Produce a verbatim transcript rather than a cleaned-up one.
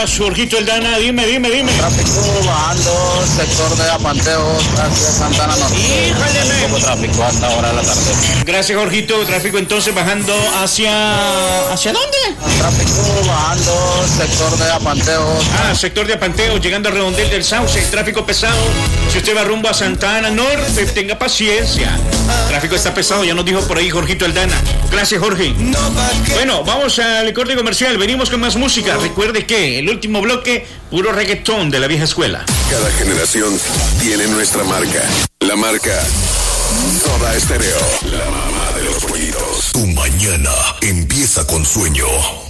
Jorgito Aldana, dime, dime, dime. Tráfico bajando, sector de Apanteo, hacia Santana Norte. Híjole, poco tráfico hasta ahora de la tarde. Gracias, Jorgito. Tráfico entonces bajando hacia... ¿Hacia dónde? Tráfico bajando, sector de Apanteo. Ah, sector de Apanteo, llegando a Redondel del Sauce. Tráfico pesado. Si usted va rumbo a Santa Ana Norte, tenga paciencia. Tráfico está pesado, ya nos dijo por ahí Jorgito Aldana. Gracias, Jorge. Bueno, vamos al corte comercial. Venimos con más música. Recuerde que el último bloque, puro reggaetón de la vieja escuela. Cada generación tiene nuestra marca. La marca Soda Stereo. La mamá de los pollitos. Tu mañana empieza con sueño.